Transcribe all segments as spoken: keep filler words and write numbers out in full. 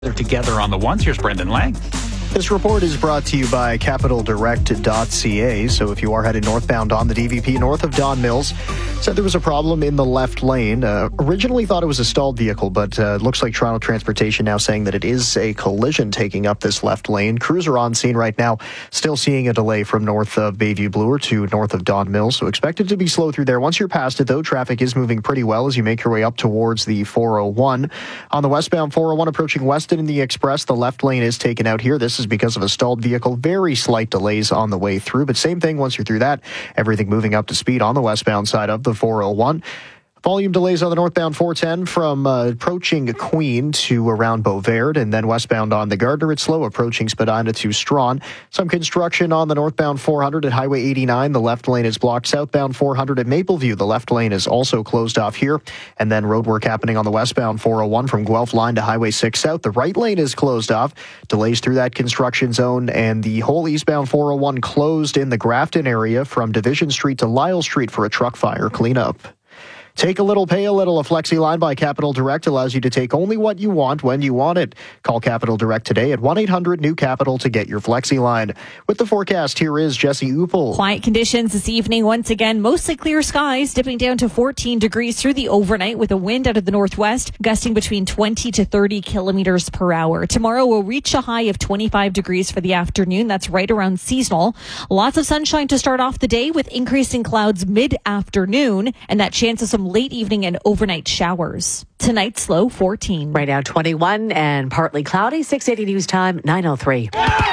They're together on the ones. Here's Brendan Lang. This report is brought to you by capital direct dot c a. So if you are headed northbound on the D V P north of Don Mills, said there was a problem in the left lane. Uh, originally thought it was a stalled vehicle, but uh, looks like Toronto Transportation now saying that it is a collision taking up this left lane. Crews are on scene right now, still seeing a delay from north of Bayview Bloor to north of Don Mills. So expected to be slow through there. Once you're past it, though, traffic is moving pretty well as you make your way up towards the four oh one. On the westbound four oh one approaching Weston in the Express, the left lane is taken out here. This is because of a stalled vehicle. Very slight delays on the way through, but same thing once you're through that. Everything moving up to speed on the westbound side of the four oh one. Volume delays on the northbound four ten from uh, approaching Queen to around Beauvert, and then westbound on the Gardner. It's slow approaching Spadina to Strawn. Some construction on the northbound four hundred at Highway eighty-nine. The left lane is blocked. Southbound four hundred at Mapleview. The left lane is also closed off here. And then road work happening on the westbound four oh one from Guelph line to Highway six South. The right lane is closed off. Delays through that construction zone, and the whole eastbound four oh one closed in the Grafton area from Division Street to Lyle Street for a truck fire cleanup. Take a little, pay a little. A Flexi line by Capital Direct allows you to take only what you want when you want it. Call Capital Direct today at one eight hundred new capital to get your Flexi line. With the forecast, here is Jesse Upel. Quiet conditions this evening. Once again, mostly clear skies, dipping down to fourteen degrees through the overnight with a wind out of the northwest, gusting between twenty to thirty kilometers per hour. Tomorrow will reach a high of twenty-five degrees for the afternoon. That's right around seasonal. Lots of sunshine to start off the day with increasing clouds mid-afternoon and that chance of some late evening and overnight showers. Tonight's low fourteen. Right now twenty-one and partly cloudy. six eighty news time, nine oh three.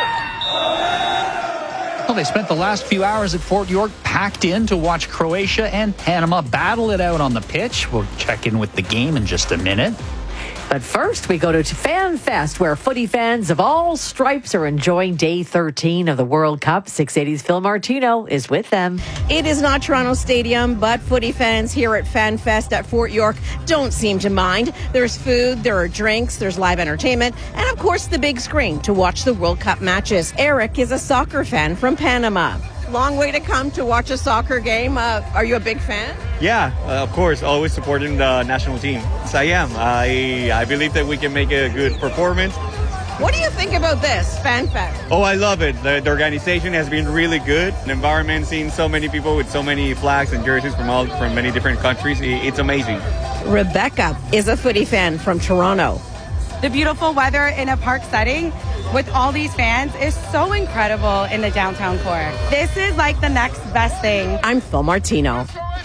Well, they spent the last few hours at Fort York packed in to watch Croatia and Panama battle it out on the pitch. We'll check in with the game in just a minute. But first, we go to Fan Fest, where footy fans of all stripes are enjoying day thirteen of the World Cup. six eighty's Phil Martino is with them. It is not Toronto Stadium, but footy fans here at Fan Fest at Fort York don't seem to mind. There's food, there are drinks, there's live entertainment, and of course the big screen to watch the World Cup matches. Eric is a soccer fan from Panama. Long way to come to watch a soccer game. Uh, are you a big fan? Yeah, uh, of course. Always supporting the national team. Yes, I am. I I believe that we can make a good performance. What do you think about this, Fan Fest? Oh, I love it. The, the organization has been really good. The environment, seeing so many people with so many flags and jerseys from all from many different countries, it, it's amazing. Rebecca is a footy fan from Toronto. The beautiful weather in a park setting with all these fans is so incredible in the downtown core. This is like the next best thing. I'm Phil Martino.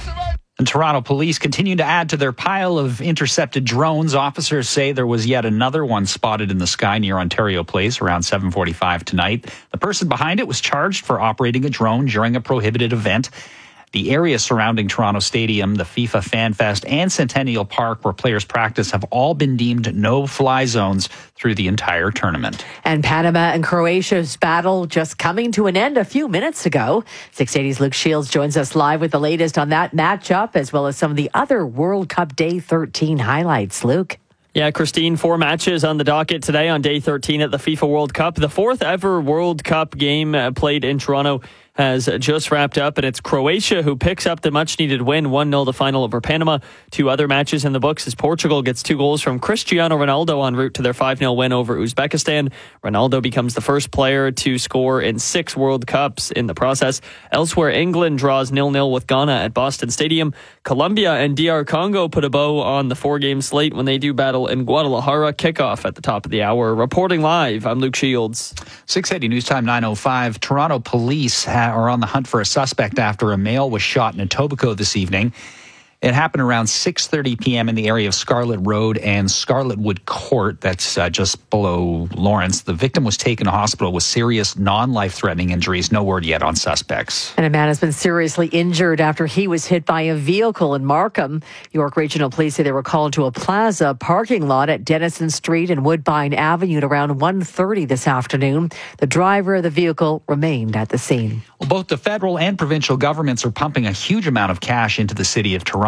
And Toronto police continue to add to their pile of intercepted drones. Officers say there was yet another one spotted in the sky near Ontario Place around seven forty-five tonight. The person behind it was charged for operating a drone during a prohibited event. The area surrounding Toronto Stadium, the FIFA Fan Fest, and Centennial Park, where players practice, have all been deemed no-fly zones through the entire tournament. And Panama and Croatia's battle just coming to an end a few minutes ago. six eighty's Luke Shields joins us live with the latest on that matchup, as well as some of the other World Cup Day thirteen highlights. Luke? Yeah, Christine, four matches on the docket today on Day thirteen at the FIFA World Cup. The fourth ever World Cup game uh, played in Toronto has just wrapped up, and it's Croatia who picks up the much-needed win, one nil the final over Panama. Two other matches in the books as Portugal gets two goals from Cristiano Ronaldo en route to their five nil win over Uzbekistan. Ronaldo becomes the first player to score in six World Cups in the process. Elsewhere, England draws nil nil with Ghana at Boston Stadium. Colombia and D R Congo put a bow on the four-game slate when they do battle in Guadalajara. Kickoff at the top of the hour. Reporting live, I'm Luke Shields. six eighty News Time nine oh five. Toronto police ha- are on the hunt for a suspect after a male was shot in Etobicoke this evening. It happened around six thirty p.m. in the area of Scarlet Road and Scarletwood Court. That's uh, just below Lawrence. The victim was taken to hospital with serious non-life-threatening injuries. No word yet on suspects. And a man has been seriously injured after he was hit by a vehicle in Markham. York Regional Police say they were called to a plaza parking lot at Denison Street and Woodbine Avenue at around one thirty this afternoon. The driver of the vehicle remained at the scene. Well, both the federal and provincial governments are pumping a huge amount of cash into the city of Toronto.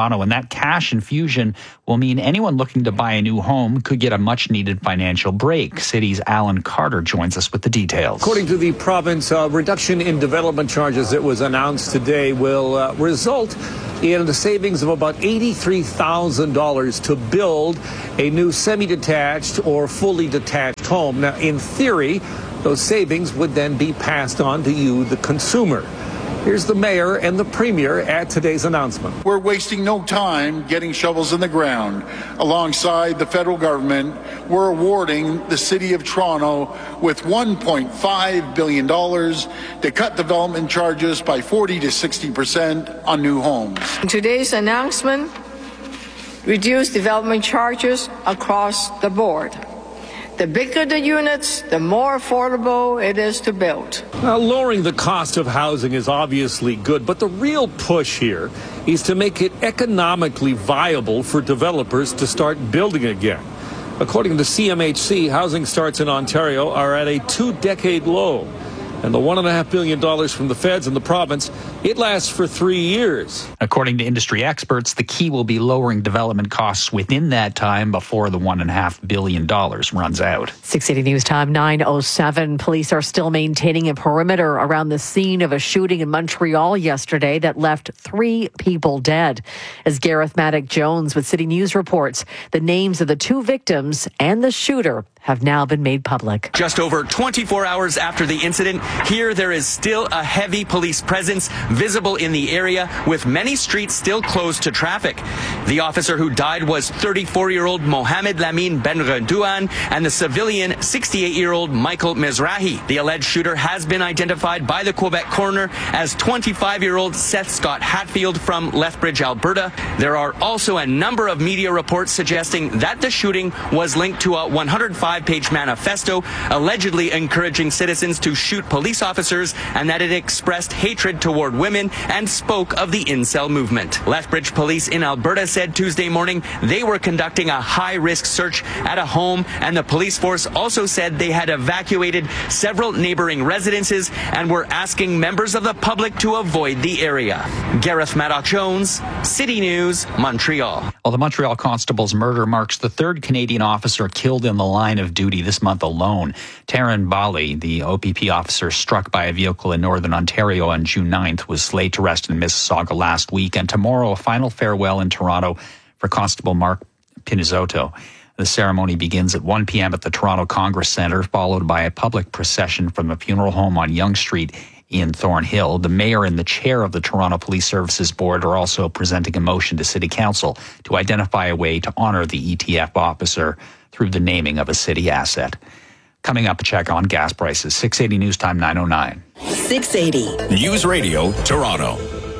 Toronto. And that cash infusion will mean anyone looking to buy a new home could get a much-needed financial break. City's Alan Carter joins us with the details. According to the province, a reduction in development charges that was announced today will uh, result in the savings of about eighty-three thousand dollars to build a new semi-detached or fully detached home. Now, in theory, those savings would then be passed on to you, the consumer. Here's the mayor and the premier at today's announcement. We're wasting no time getting shovels in the ground. Alongside the federal government, we're awarding the City of Toronto with one point five billion dollars to cut development charges by forty to sixty percent on new homes. Today's announcement reduced development charges across the board. The bigger the units, the more affordable it is to build. Now, lowering the cost of housing is obviously good, but the real push here is to make it economically viable for developers to start building again. According to C M H C, housing starts in Ontario are at a two-decade low. And the one point five billion dollars from the feds and the province, it lasts for three years. According to industry experts, the key will be lowering development costs within that time before the one point five billion dollars runs out. six eighty News Time, nine oh seven. Police are still maintaining a perimeter around the scene of a shooting in Montreal yesterday that left three people dead. As Gareth Maddock-Jones with City News reports, the names of the two victims and the shooter have now been made public. Just over twenty-four hours after the incident, here there is still a heavy police presence visible in the area, with many streets still closed to traffic. The officer who died was thirty-four-year-old Mohamed Lamine Benredouan and the civilian sixty-eight-year-old Michael Mizrahi. The alleged shooter has been identified by the Quebec coroner as twenty-five-year-old Seth Scott Hatfield from Lethbridge, Alberta. There are also a number of media reports suggesting that the shooting was linked to a one hundred five page manifesto allegedly encouraging citizens to shoot police officers, and that it expressed hatred toward women and spoke of the incel movement. Lethbridge police in Alberta said Tuesday morning they were conducting a high-risk search at a home, and the police force also said they had evacuated several neighboring residences and were asking members of the public to avoid the area. Gareth Maddock-Jones, City News, Montreal. Well, the Montreal constable's murder marks the third Canadian officer killed in the line of duty this month alone. Taryn Bali, the O P P officer struck by a vehicle in northern Ontario on June ninth, was laid to rest in Mississauga last week, and tomorrow a final farewell in Toronto for Constable Mark Pinizotto. The ceremony begins at one p.m. at the Toronto Congress Centre, followed by a public procession from the funeral home on Yonge Street in Thornhill. The mayor and the chair of the Toronto Police Services Board are also presenting a motion to City Council to identify a way to honor the E T F officer through the naming of a city asset. Coming up, a check on gas prices. six eighty News Time, nine oh nine. six eighty News Radio, Toronto.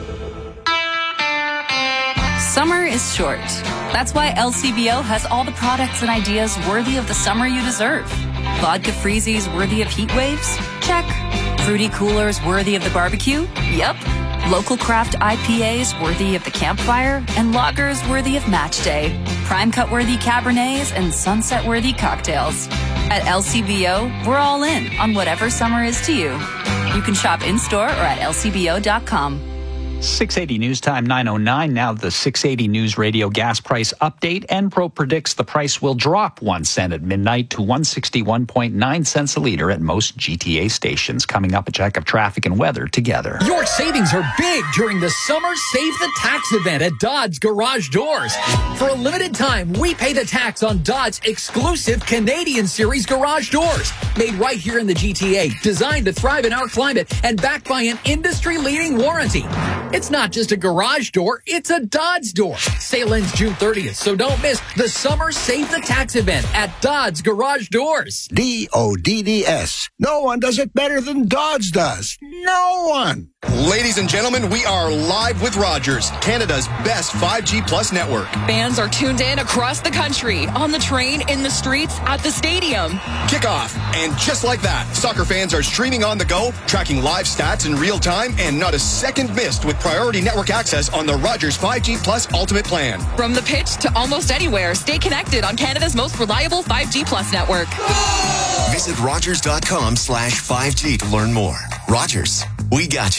Summer is short. That's why L C B O has all the products and ideas worthy of the summer you deserve. Vodka freezies worthy of heat waves? Check. Fruity coolers worthy of the barbecue? Yep. Local craft I P As worthy of the campfire, and lagers worthy of match day. Prime cut worthy Cabernets and sunset worthy cocktails. At L C B O, we're all in on whatever summer is to you. You can shop in-store or at L C B O dot com. six eighty News Time, nine oh nine. Now the six eighty News Radio gas price update. Enpro predicts the price will drop one cent at midnight to one sixty-one point nine cents a litre at most G T A stations. Coming up, a check of traffic and weather together. Your savings are big during the Summer Save the Tax event at Dodds Garage Doors. For a limited time, we pay the tax on Dodds' exclusive Canadian Series garage doors. Made right here in the G T A, designed to thrive in our climate, and backed by an industry-leading warranty. It's not just a garage door, it's a Dodds door. Sale ends June thirtieth, so don't miss the Summer Save the Tax event at Dodds Garage Doors. D O D D S. No one does it better than Dodds does. No one. Ladies and gentlemen, we are live with Rogers, Canada's best five G Plus network. Fans are tuned in across the country, on the train, in the streets, at the stadium. Kickoff. And just like that, soccer fans are streaming on the go, tracking live stats in real time, and not a second missed with priority network access on the Rogers five G Plus Ultimate Plan. From the pitch to almost anywhere, stay connected on Canada's most reliable five G Plus network. Visit Rogers dot com slash five G to learn more. Rogers, we got you.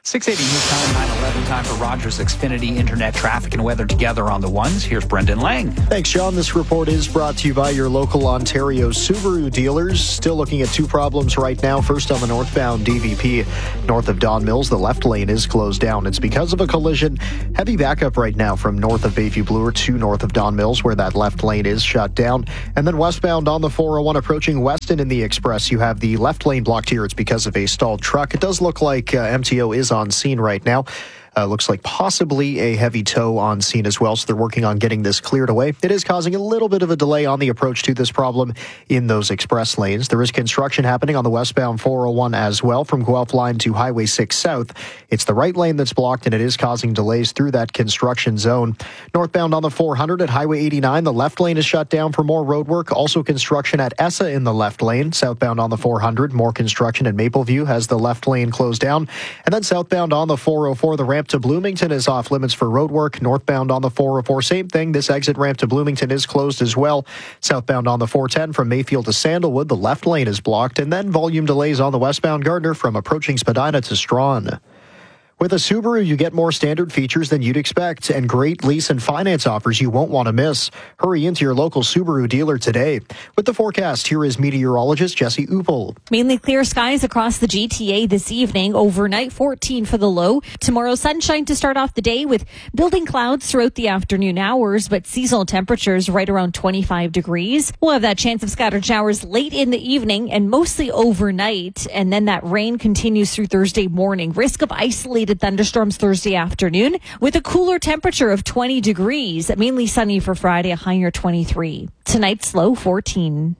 six eighty News Time, nine eleven time for Rogers Xfinity Internet traffic and weather together on the ones. Here's Brendan Lang. Thanks, Sean. This report is brought to you by your local Ontario Subaru dealers. Still looking at two problems right now. First, on the northbound D V P north of Don Mills, the left lane is closed down. It's because of a collision. Heavy backup right now from north of Bayview Bloor to north of Don Mills, where that left lane is shut down. And then westbound on the four oh one approaching Weston in the Express, you have the left lane blocked here. It's because of a stalled truck. It does look like uh, M T O is on scene right now. Uh, looks like possibly a heavy tow on scene as well, so they're working on getting this cleared away. It is causing a little bit of a delay on the approach to this problem in those express lanes. There is construction happening on the westbound four oh one as well from Guelph Line to Highway six South. It's the right lane that's blocked, and it is causing delays through that construction zone. Northbound on the four hundred at Highway eighty-nine, the left lane is shut down for more road work. Also construction at Essa in the left lane. Southbound on the four hundred, more construction at Mapleview has the left lane closed down. And then southbound on the four oh four, the ramp to Bloomington is off limits for road work. Northbound on the four oh four, same thing. This exit ramp to Bloomington is closed as well. Southbound on the four ten from Mayfield to Sandalwood, the left lane is blocked. And then volume delays on the westbound Gardner from approaching Spadina to Strawn. With a Subaru, you get more standard features than you'd expect and great lease and finance offers you won't want to miss. Hurry into your local Subaru dealer today. With the forecast, here is meteorologist Jesse Uppel. Mainly clear skies across the G T A this evening. Overnight, fourteen for the low. Tomorrow, sunshine to start off the day with building clouds throughout the afternoon hours, but seasonal temperatures right around twenty-five degrees. We'll have that chance of scattered showers late in the evening and mostly overnight. And then that rain continues through Thursday morning. Risk of isolated thunderstorms Thursday afternoon with a cooler temperature of twenty degrees. Mainly sunny for Friday, a higher twenty-three. Tonight's low fourteen.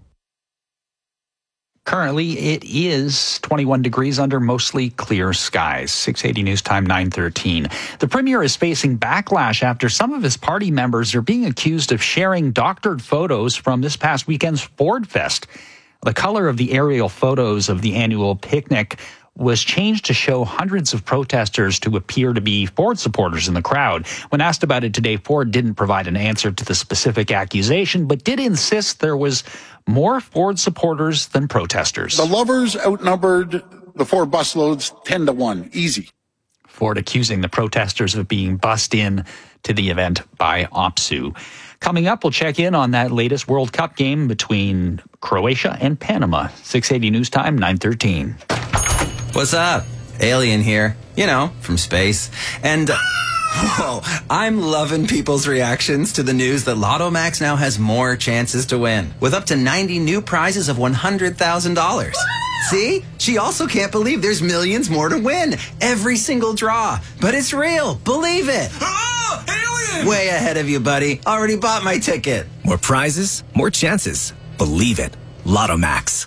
Currently, it is twenty-one degrees under mostly clear skies. six eighty News Time, nine thirteen. The Premier is facing backlash after some of his party members are being accused of sharing doctored photos from this past weekend's Ford Fest. The color of the aerial photos of the annual picnic was changed to show hundreds of protesters to appear to be Ford supporters in the crowd. When asked about it today, Ford didn't provide an answer to the specific accusation, but did insist there was more Ford supporters than protesters. The lovers outnumbered the Ford busloads ten to one. Easy. Ford accusing the protesters of being bussed in to the event by OPSU. Coming up, we'll check in on that latest World Cup game between Croatia and Panama. six eighty News Time, nine thirteen. What's up? Alien here. You know, from space. And, uh, whoa, I'm loving people's reactions to the news that Lotto Max now has more chances to win, with up to ninety new prizes of one hundred thousand dollars. See? She also can't believe there's millions more to win. Every single draw. But it's real. Believe it. Oh, alien! Way ahead of you, buddy. Already bought my ticket. More prizes, more chances. Believe it. Lotto Max.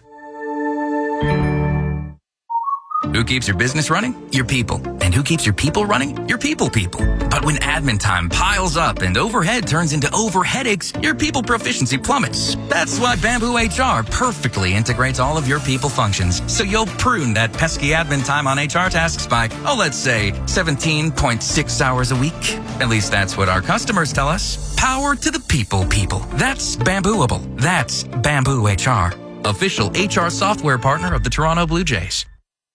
Who keeps your business running? Your people. And who keeps your people running? Your people people. But when admin time piles up and overhead turns into overheadaches, your people proficiency plummets. That's why Bamboo H R perfectly integrates all of your people functions, so you'll prune that pesky admin time on H R tasks by, oh, let's say, seventeen point six hours a week. At least that's what our customers tell us. Power to the people people. That's Bambooable. That's Bamboo H R. Official H R software partner of the Toronto Blue Jays.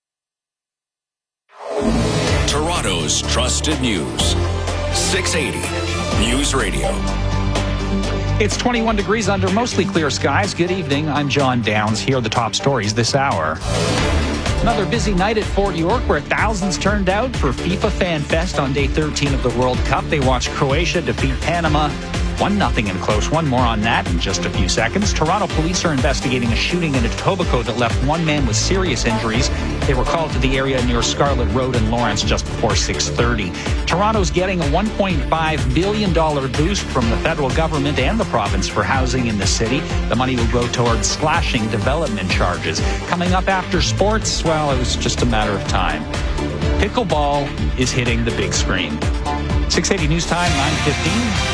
Toronto's trusted news. six eighty News Radio. It's twenty-one degrees under mostly clear skies. Good evening. I'm John Downs. Here are the top stories this hour. Another busy night at Fort York where thousands turned out for FIFA Fan Fest on day thirteen of the World Cup. They watched Croatia defeat Panama one nothing in close. One more on that in just a few seconds. Toronto police are investigating a shooting in Etobicoke that left one man with serious injuries. They were called to the area near Scarlett Road in Lawrence just before six thirty. Toronto's getting a one point five billion dollars boost from the federal government and the province for housing in the city. The money will go towards slashing development charges. Coming up after sports, well, it was just a matter of time. Pickleball is hitting the big screen. six eighty News Time, nine fifteen.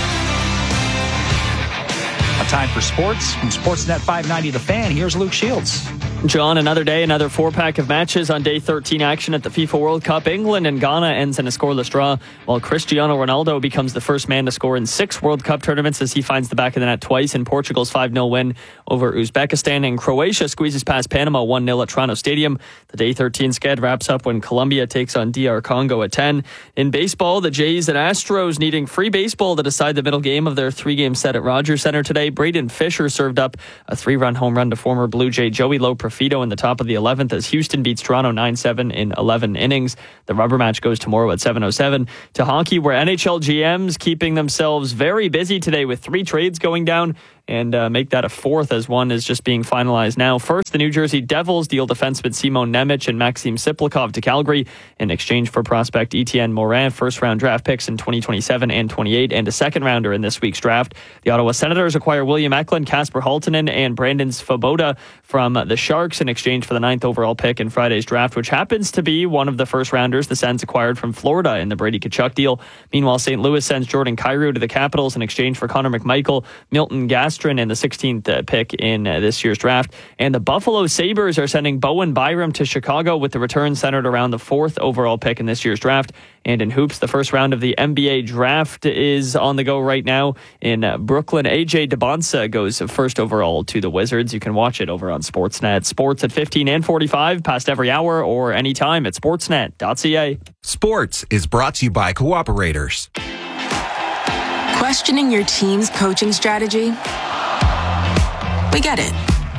A time for sports. From Sportsnet five ninety The Fan, here's Luke Shields. John, another day, another four-pack of matches on day thirteen action at the FIFA World Cup. England and Ghana ends in a scoreless draw, while Cristiano Ronaldo becomes the first man to score in six World Cup tournaments as he finds the back of the net twice in Portugal's five nil win over Uzbekistan. And Croatia squeezes past Panama one nil at Toronto Stadium. The day thirteen sked wraps up when Colombia takes on D R Congo at ten. In baseball, the Jays and Astros needing free baseball to decide the middle game of their three-game set at Rogers Center today. Braden Fisher served up a three-run home run to former Blue Jay Joey Loper in the top of the eleventh as Houston beats Toronto nine seven in eleven innings. The rubber match goes tomorrow at seven oh seven. To hockey, where N H L G Ms keeping themselves very busy today with three trades going down, and uh, make that a fourth as one is just being finalized now. First, the New Jersey Devils deal defenseman Simon Nemec and Maxim Siplikov to Calgary in exchange for prospect Etienne Morin, first-round draft picks in twenty twenty-seven and twenty-eight, and a second-rounder in this week's draft. The Ottawa Senators acquire William Eklund, Kasper Halttunen, and Brandon Svoboda from the Sharks in exchange for the ninth overall pick in Friday's draft, which happens to be one of the first-rounders the Sens acquired from Florida in the Brady Tkachuk deal. Meanwhile, Saint Louis sends Jordan Kyrou to the Capitals in exchange for Connor McMichael, Milton Gas and the sixteenth pick in uh, this year's draft. And the Buffalo Sabres are sending Bowen Byram to Chicago with the return centered around the fourth overall pick in this year's draft. And in hoops, the first round of the N B A draft is on the go right now in uh, Brooklyn. A J DeBonsa goes first overall to the Wizards. You can watch it over on Sportsnet. Sports at fifteen and forty-five, past every hour or anytime at sportsnet dot c a. Sports is brought to you by Cooperators. Questioning your team's coaching strategy? We get it.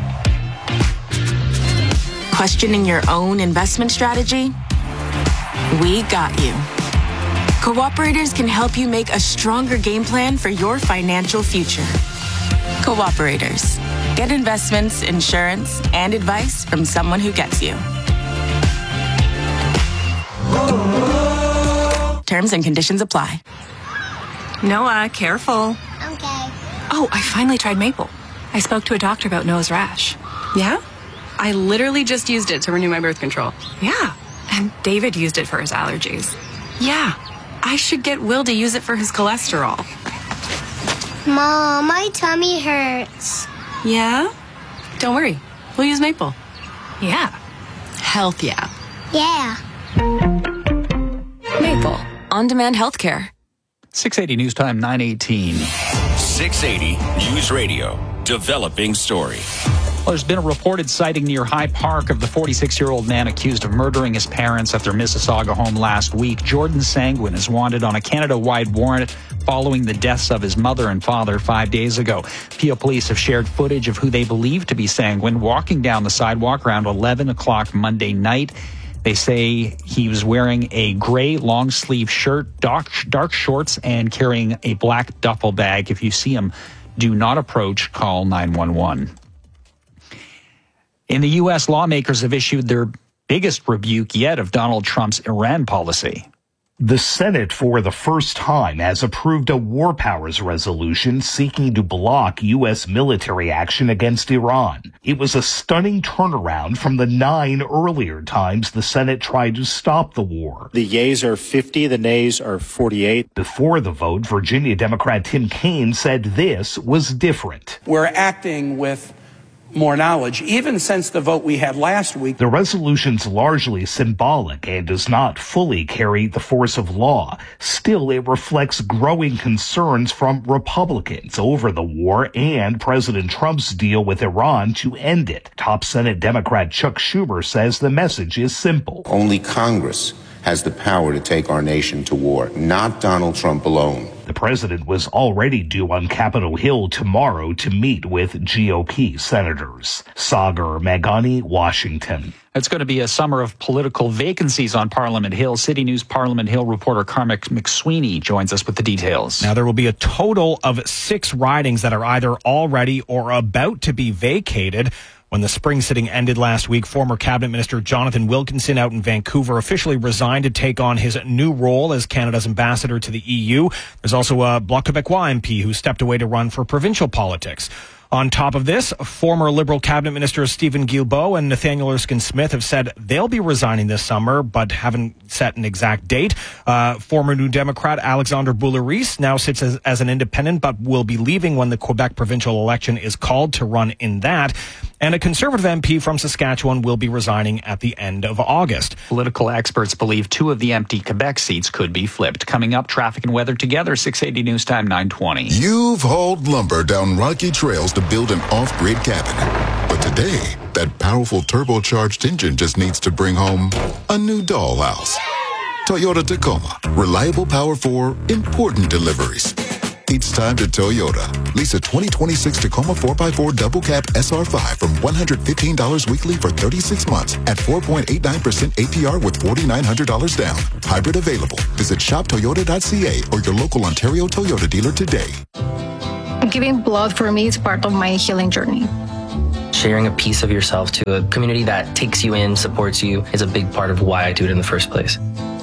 Questioning your own investment strategy? We got you. Cooperators can help you make a stronger game plan for your financial future. Cooperators. Get investments, insurance, and advice from someone who gets you. Terms and conditions apply. Noah, careful. Okay. Oh, I finally tried maple. I spoke to a doctor about Noah's rash. Yeah? I literally just used it to renew my birth control. Yeah. And David used it for his allergies. Yeah. I should get Will to use it for his cholesterol. Mom, my tummy hurts. Yeah? Don't worry. We'll use maple. Yeah. Health, yeah. Yeah. Maple. On-demand healthcare. six eighty News Time, nine eighteen. six eighty News Radio. Developing story. Well, there's been a reported sighting near High Park of the forty-six-year-old man accused of murdering his parents at their Mississauga home last week. Jordan Sanguin is wanted on a Canada-wide warrant following the deaths of his mother and father five days ago. Peel police have shared footage of who they believe to be Sanguin walking down the sidewalk around eleven o'clock Monday night. They say he was wearing a gray long-sleeve shirt, dark, dark shorts, and carrying a black duffel bag. If you see him, do not approach, call nine one one. In the U S, lawmakers have issued their biggest rebuke yet of Donald Trump's Iran policy. The Senate, for the first time, has approved a war powers resolution seeking to block U S military action against Iran. It was a stunning turnaround from the nine earlier times the Senate tried to stop the war. The yeas are fifty, the nays are forty-eight. Before the vote, Virginia Democrat Tim Kaine said this was different. We're acting with more knowledge, even since the vote we had last week. The resolution's largely symbolic and does not fully carry the force of law. Still, it reflects growing concerns from Republicans over the war and President Trump's deal with Iran to end it. Top Senate Democrat Chuck Schumer says the message is simple. Only Congress has the power to take our nation to war, not Donald Trump alone. The president was already due on Capitol Hill tomorrow to meet with G O P senators. Sagar Meghani, Washington. It's going to be a summer of political vacancies on Parliament Hill. City News Parliament Hill reporter Carmick McSweeney joins us with the details. Now, there will be a total of six ridings that are either already or about to be vacated. When the spring sitting ended last week, former Cabinet Minister Jonathan Wilkinson out in Vancouver officially resigned to take on his new role as Canada's ambassador to the E U. There's also a Bloc Québécois M P who stepped away to run for provincial politics. On top of this, former Liberal Cabinet Minister Stephen Guilbeault and Nathaniel Erskine-Smith have said they'll be resigning this summer, but haven't set an exact date. Uh, former New Democrat Alexandre Boulay-Rees now sits as, as an independent, but will be leaving when the Quebec provincial election is called to run in that. And a Conservative M P from Saskatchewan will be resigning at the end of August. Political experts believe two of the empty Quebec seats could be flipped. Coming up, traffic and weather together, six eighty News Time, nine twenty. You've hauled lumber down rocky trails to build an off-grid cabin. But today, that powerful turbocharged engine just needs to bring home a new dollhouse. Toyota Tacoma. Reliable power for important deliveries. It's time to Toyota. Lease a twenty twenty-six Tacoma four by four double cab S R five from one hundred fifteen dollars weekly for thirty-six months at four point eight nine percent A P R with four thousand nine hundred dollars down. Hybrid available. Visit shop toyota dot c a or your local Ontario Toyota dealer today. Giving blood for me is part of my healing journey. Sharing a piece of yourself to a community that takes you in, supports you, is a big part of why I do it in the first place.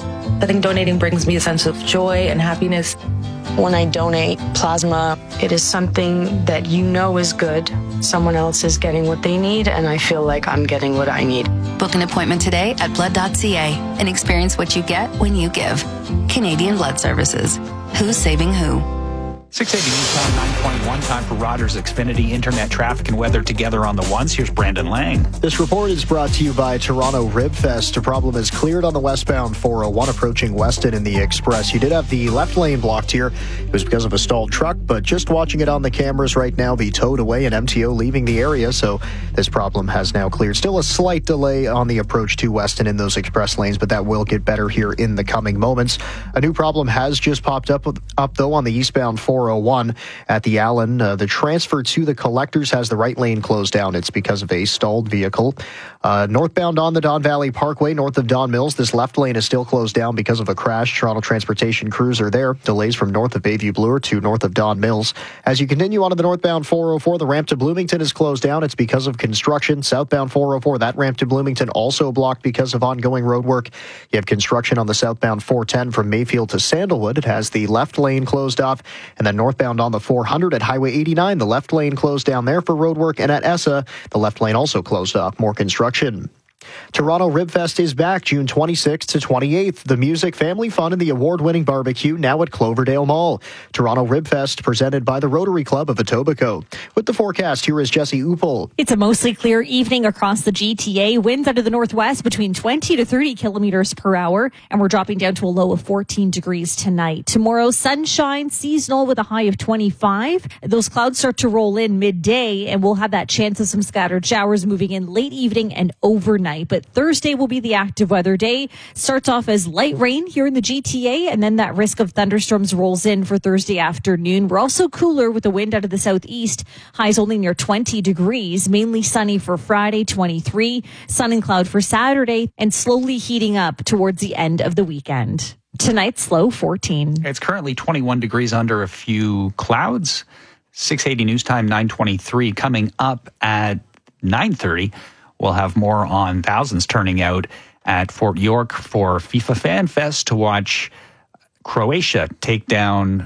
I think donating brings me a sense of joy and happiness. When I donate plasma, it is something that you know is good. Someone else is getting what they need, and I feel like I'm getting what I need. Book an appointment today at blood dot c a and experience what you get when you give. Canadian Blood Services. Who's saving who? six eighty News Time, nine twenty-one. Time for Rogers Xfinity Internet traffic and weather together on the ones. Here's Brandon Lang. This report is brought to you by Toronto Ribfest. A problem is cleared on the westbound four oh one approaching Weston in the Express. You did have the left lane blocked here. It was because of a stalled truck, but just watching it on the cameras right now, be towed away and M T O leaving the area. So this problem has now cleared. Still a slight delay on the approach to Weston in those express lanes, but that will get better here in the coming moments. A new problem has just popped up, up though, on the eastbound four oh one at the Allen. Uh, the transfer to the collectors has the right lane closed down. It's because of a stalled vehicle. Uh, northbound on the Don Valley Parkway, north of Don Mills, this left lane is still closed down because of a crash. Toronto Transportation crews are there. Delays from north of Bayview Bloor to north of Don Mills. As you continue onto the northbound four oh four, the ramp to Bloomington is closed down. It's because of construction. Southbound four oh four, that ramp to Bloomington also blocked because of ongoing road work. You have construction on the southbound four ten from Mayfield to Sandalwood. It has the left lane closed off. And then northbound on the four hundred at Highway eighty-nine, the left lane closed down there for road work. And at Essa, the left lane also closed off. More construction. Toronto Ribfest is back June twenty-sixth to twenty-eighth. The music, family fun, and the award-winning barbecue now at Cloverdale Mall. Toronto Ribfest presented by the Rotary Club of Etobicoke. With the forecast, here is Jesse Upel. It's a mostly clear evening across the G T A. Winds out of the northwest between twenty to thirty kilometers per hour, and we're dropping down to a low of fourteen degrees tonight. Tomorrow, sunshine, seasonal with a high of twenty-five. Those clouds start to roll in midday, and we'll have that chance of some scattered showers moving in late evening and overnight. But Thursday will be the active weather day. Starts off as light rain here in the G T A, and then that risk of thunderstorms rolls in for Thursday afternoon. We're also cooler with the wind out of the southeast. Highs only near twenty degrees. Mainly sunny for Friday, twenty-three. Sun and cloud for Saturday, and slowly heating up towards the end of the weekend. Tonight's low, fourteen. It's currently twenty-one degrees under a few clouds. six eighty News Time, nine twenty-three. Coming up at nine thirty. We'll have more on thousands turning out at Fort York for FIFA Fan Fest to watch Croatia take down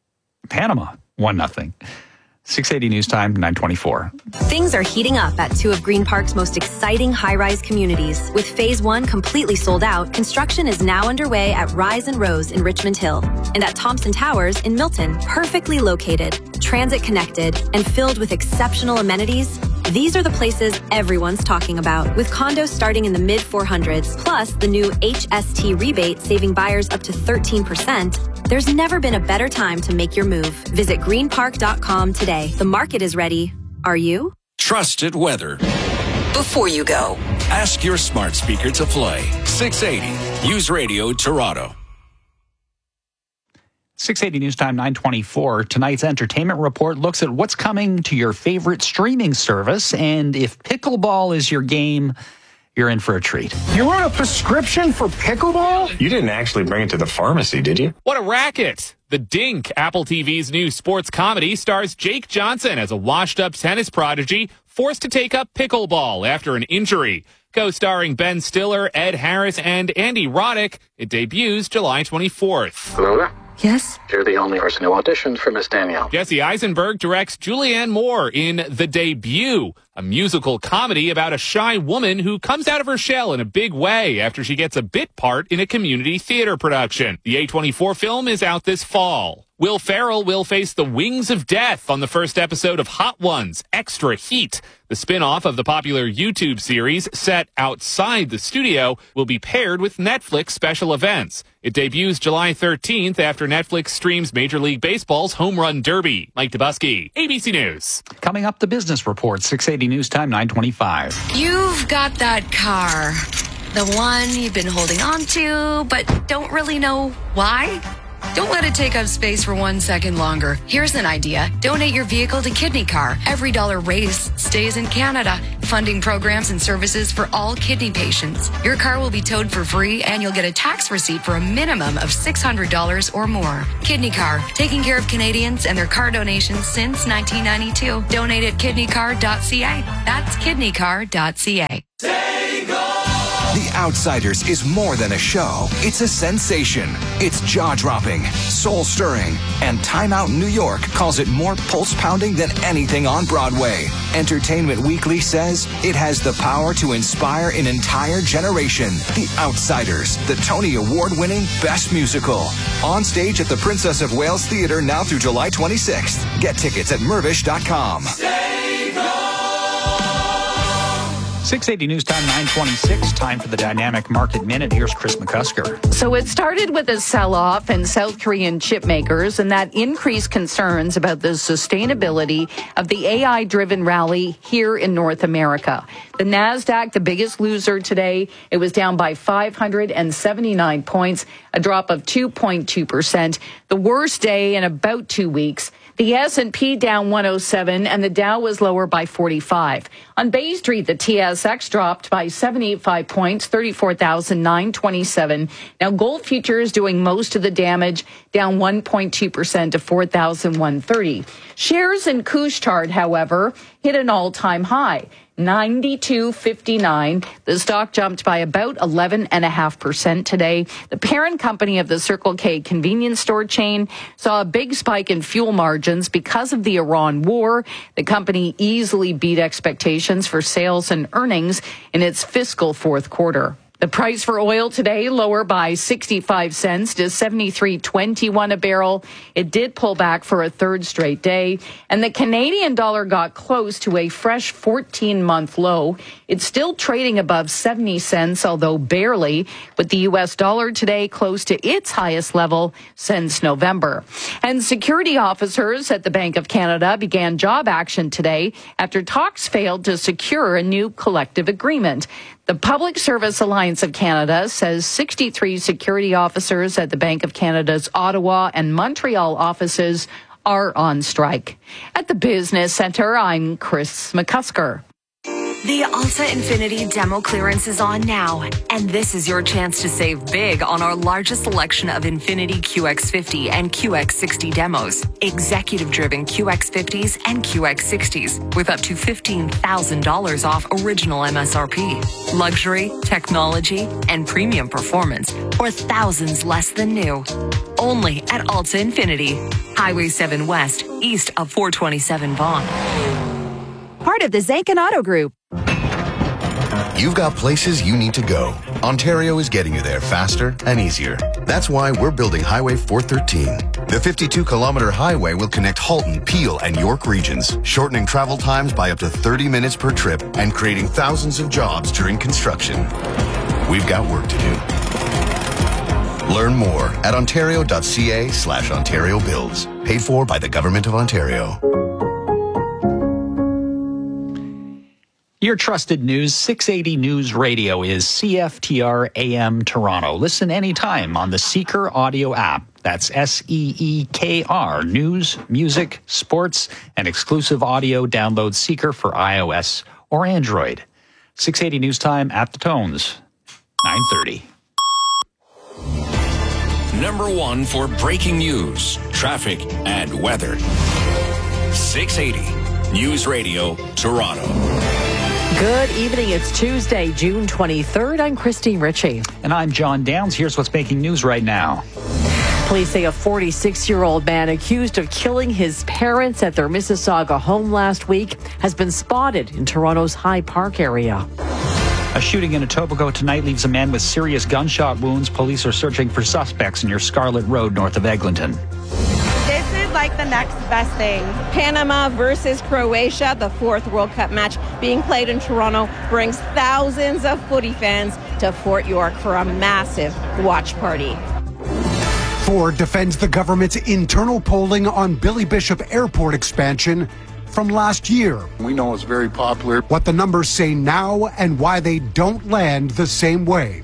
Panama one nothing. six eighty News Time, nine twenty-four. Things are heating up at two of Green Park's most exciting high-rise communities. With Phase one completely sold out, construction is now underway at Rise and Rose in Richmond Hill and at Thompson Towers in Milton. Perfectly located, transit-connected, and filled with exceptional amenities, these are the places everyone's talking about. With condos starting in the mid four hundreds, plus the new H S T rebate saving buyers up to thirteen percent, there's never been a better time to make your move. Visit green park dot com today. The market is ready. Are you? Trusted weather. Before you go, ask your smart speaker to play six eighty News Radio Toronto. six eighty News Time, nine twenty-four. Tonight's entertainment report looks at what's coming to your favorite streaming service. And if pickleball is your game, you're in for a treat. You wrote a prescription for pickleball? You didn't actually bring it to the pharmacy, did you? What a racket! The Dink, Apple T V's new sports comedy, stars Jake Johnson as a washed-up tennis prodigy forced to take up pickleball after an injury. Co-starring Ben Stiller, Ed Harris, and Andy Roddick, it debuts July twenty-fourth. Hello? Yes? You're the only person who auditioned for Miss Danielle. Jesse Eisenberg directs Julianne Moore in The Debut, a musical comedy about a shy woman who comes out of her shell in a big way after she gets a bit part in a community theater production. The A twenty-four film is out this fall. Will Ferrell will face the wings of death on the first episode of Hot Ones, Extra Heat. The spin-off of the popular YouTube series set outside the studio will be paired with Netflix special events. It debuts July thirteenth after Netflix streams Major League Baseball's Home Run Derby. Mike Dubusky, A B C News. Coming up, the business report, six eighty News Time, nine twenty-five. You've got that car, the one you've been holding on to, but don't really know why. Don't let it take up space for one second longer. Here's an idea. Donate your vehicle to Kidney Car. Every dollar raised stays in Canada, funding programs and services for all kidney patients. Your car will be towed for free, and you'll get a tax receipt for a minimum of six hundred dollars or more. Kidney Car, taking care of Canadians and their car donations since nineteen ninety-two. Donate at kidney car dot c a. That's kidney car dot c a. The Outsiders is more than a show. It's a sensation. It's jaw-dropping, soul-stirring, and Time Out New York calls it more pulse-pounding than anything on Broadway. Entertainment Weekly says it has the power to inspire an entire generation. The Outsiders, the Tony Award-winning Best Musical. On stage at the Princess of Wales Theatre now through July twenty-sixth. Get tickets at mervish dot com. six eighty News Time, nine twenty-six. Time for the Dynamic Market Minute. Here's Chris McCusker. So it started with a sell-off in South Korean chip makers, and that increased concerns about the sustainability of the A I-driven rally here in North America. The NASDAQ, the biggest loser today, it was down by five hundred seventy-nine points, a drop of two point two percent. The worst day in about two weeks. The S and P down one oh seven, and the Dow was lower by forty-five. On Bay Street, the T S X dropped by seventy-five points, thirty-four thousand nine hundred twenty-seven. Now, gold futures doing most of the damage, down one point two percent to four thousand one hundred thirty. Shares in Couche-Tard, however, hit an all-time high. ninety-two fifty-nine. The stock jumped by about eleven point five percent today. The parent company of the Circle K convenience store chain saw a big spike in fuel margins because of the Iran war. The company easily beat expectations for sales and earnings in its fiscal fourth quarter. The price for oil today lower by sixty-five cents to seventy-three twenty-one a barrel. It did pull back for a third straight day. And the Canadian dollar got close to a fresh fourteen-month low. It's still trading above seventy cents, although barely, with the U S dollar today close to its highest level since November. And security officers at the Bank of Canada began job action today after talks failed to secure a new collective agreement. The Public Service Alliance of Canada says sixty-three security officers at the Bank of Canada's Ottawa and Montreal offices are on strike. At the Business Centre, I'm Chris McCusker. The Alta Infiniti demo clearance is on now, and this is your chance to save big on our largest selection of Infiniti Q X fifty and Q X sixty demos. Executive-driven Q X fifties and Q X sixties with up to fifteen thousand dollars off original M S R P. Luxury, technology, and premium performance, or thousands less than new. Only at Alta Infiniti. Highway seven West, east of four twenty-seven Vaughan. Part of the Zankin Auto Group. You've got places you need to go. Ontario is getting you there faster and easier. That's why we're building Highway four thirteen. The fifty-two kilometer highway will connect Halton, Peel, and York regions, shortening travel times by up to thirty minutes per trip and creating thousands of jobs during construction. We've got work to do. Learn more at ontario.ca slash Ontario Builds. Paid for by the Government of Ontario. Your trusted news, six eighty News Radio is C F T R A M Toronto. Listen anytime on the Seeker audio app. That's S E E K R. News, music, sports, and exclusive audio. Download Seeker for iOS or Android. six eighty News Time at the Tones, nine thirty. Number one for breaking news, traffic, and weather. six eighty News Radio, Toronto. Good evening. It's Tuesday, June twenty-third. I'm Christine Ritchie. And I'm John Downs. Here's what's making news right now. Police say a forty-six-year-old man accused of killing his parents at their Mississauga home last week has been spotted in Toronto's High Park area. A shooting in Etobicoke tonight leaves a man with serious gunshot wounds. Police are searching for suspects near Scarlett Road north of Eglinton. This is like the next best thing. Panama versus Croatia, the fourth World Cup match being played in Toronto, brings thousands of footy fans to Fort York for a massive watch party. Ford defends the government's internal polling on Billy Bishop Airport expansion from last year. We know it's very popular. What the numbers say now and why they don't land the same way.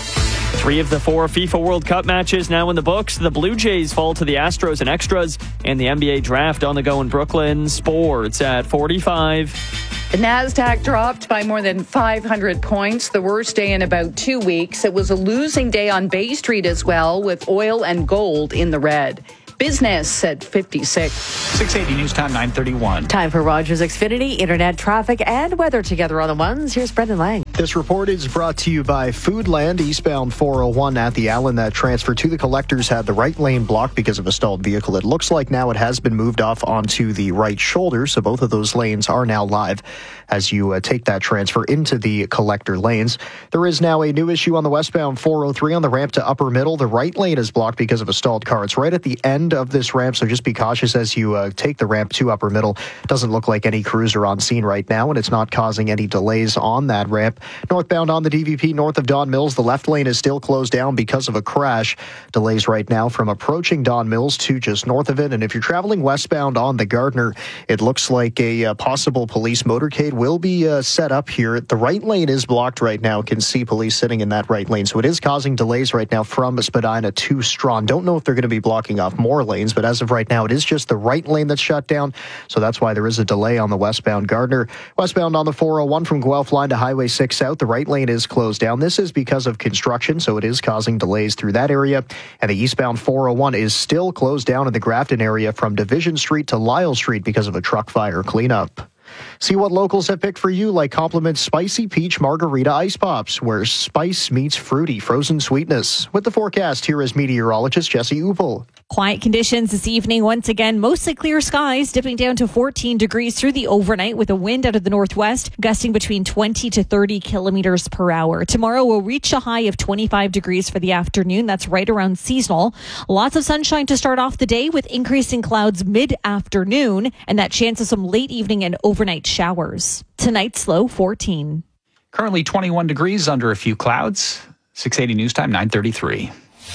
Three of the four FIFA World Cup matches now in the books. The Blue Jays fall to the Astros and Extras, and the N B A draft on the go in Brooklyn. Sports at forty-five. The NASDAQ dropped by more than five hundred points, the worst day in about two weeks. It was a losing day on Bay Street as well, with oil and gold in the red. Business at fifty-six. six eighty News Time, nine thirty-one. Time for Rogers Xfinity, internet traffic and weather together on the ones. Here's Brendan Lang. This report is brought to you by Foodland. Eastbound four oh one at the Allen. That transfer to the collectors had the right lane blocked because of a stalled vehicle. It looks like now it has been moved off onto the right shoulder, so both of those lanes are now live as you uh, take that transfer into the collector lanes. There is now a new issue on the westbound four oh three on the ramp to Upper Middle. The right lane is blocked because of a stalled car. It's right at the end of this ramp, so just be cautious as you uh, take the ramp to Upper Middle. Doesn't look like any crews are on scene right now, and it's not causing any delays on that ramp. Northbound on the D V P north of Don Mills, the left lane is still closed down because of a crash. Delays right now from approaching Don Mills to just north of it. And if you're traveling westbound on the Gardner, it looks like a uh, possible police motorcade will be uh, set up here. The right lane is blocked right now. Can see police sitting in that right lane. So it is causing delays right now from Spadina to Strawn. Don't know if they're going to be blocking off more lanes, but as of right now, it is just the right lane that's shut down. So that's why there is a delay on the westbound Gardner. Westbound on the four oh one from Guelph line to Highway six South, the right lane is closed down. This is because of construction, so it is causing delays through that area. And the eastbound four oh one is still closed down in the Grafton area from Division Street to Lyle Street because of a truck fire cleanup. See what locals have picked for you, like Compliments Spicy Peach Margarita Ice Pops, where spice meets fruity frozen sweetness. With the forecast, here is meteorologist Jesse Upel. Quiet conditions this evening. Once again, mostly clear skies, dipping down to fourteen degrees through the overnight with a wind out of the northwest, gusting between twenty to thirty kilometers per hour. Tomorrow will reach a high of twenty-five degrees for the afternoon. That's right around seasonal. Lots of sunshine to start off the day with increasing clouds mid-afternoon and that chance of some late evening and overnight showers. Tonight's low fourteen. Currently twenty-one degrees under a few clouds. six eighty News Time, nine thirty-three.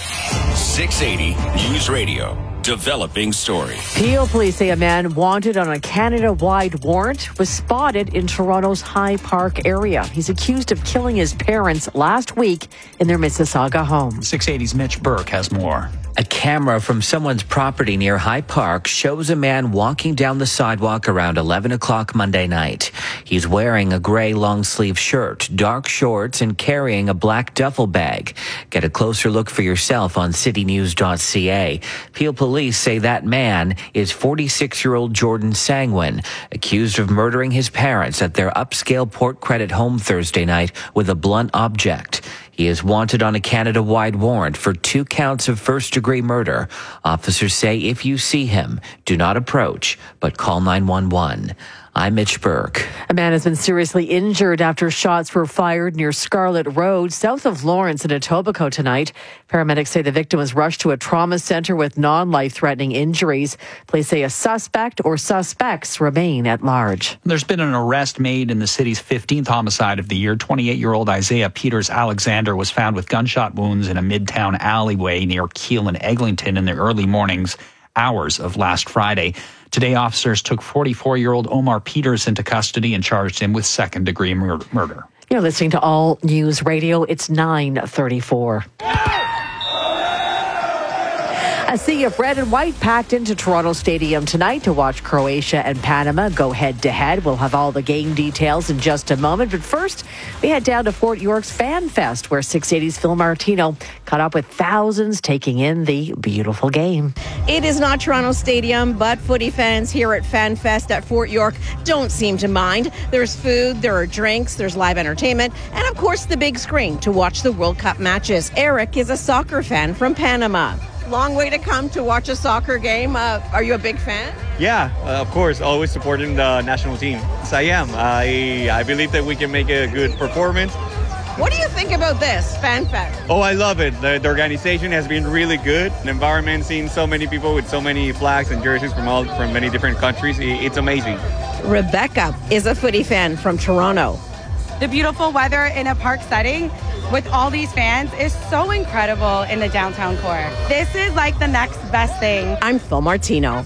six eighty News Radio. Developing story. Peel police say a man wanted on a Canada-wide warrant was spotted in Toronto's High Park area. He's accused of killing his parents last week in their Mississauga home. six eighty's Mitch Burke has more. A camera from someone's property near High Park shows a man walking down the sidewalk around eleven o'clock Monday night. He's wearing a gray long-sleeve shirt, dark shorts, and carrying a black duffel bag. Get a closer look for yourself on city news dot c a. Peel police say that man is forty-six-year-old Jordan Sangwin, accused of murdering his parents at their upscale Port Credit home Thursday night with a blunt object. He is wanted on a Canada-wide warrant for two counts of first-degree murder. Officers say if you see him, do not approach, but call nine one one. I'm Mitch Burke. A man has been seriously injured after shots were fired near Scarlett Road, south of Lawrence in Etobicoke tonight. Paramedics say the victim was rushed to a trauma center with non-life-threatening injuries. Police say a suspect or suspects remain at large. There's been an arrest made in the city's fifteenth homicide of the year. twenty-eight-year-old Isaiah Peters Alexander was found with gunshot wounds in a midtown alleyway near Keele and Eglinton in the early mornings hours of last Friday. Today, officers took forty-four-year-old Omar Peters into custody and charged him with second-degree mur- murder. You're listening to All News Radio. It's nine thirty-four. A sea of red and white packed into Toronto Stadium tonight to watch Croatia and Panama go head-to-head. We'll have all the game details in just a moment. But first, we head down to Fort York's Fan Fest, where six eighty's Phil Martino caught up with thousands taking in the beautiful game. It is not Toronto Stadium, but footy fans here at Fan Fest at Fort York don't seem to mind. There's food, there are drinks, there's live entertainment, and of course the big screen to watch the World Cup matches. Eric is a soccer fan from Panama. Long way to come to watch a soccer game. Uh, are you a big fan? Yeah, uh, of course, always supporting the national team. Yes, I am. I, I believe that we can make a good performance. What do you think about this, FanFest? Oh, I love it. The, the organization has been really good. The environment, seeing so many people with so many flags and jerseys from all from many different countries, it's amazing. Rebecca is a footy fan from Toronto. The beautiful weather in a park setting with all these fans is so incredible in the downtown core. This is like the next best thing. I'm Phil Martino.